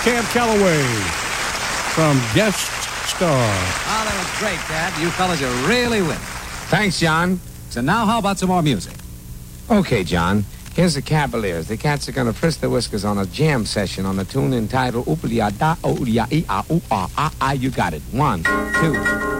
Cab Calloway from Guest Star. Oh, that was great, Dad. You fellas are really with it. Thanks, John. So now how about some more music? Okay, John. Here's the Cavaliers. The cats are going to frisk their whiskers on a jam session on a tune entitled Ooplia Da Oolia E A Ooh Ah Ah Ah. You got it. 1, 2.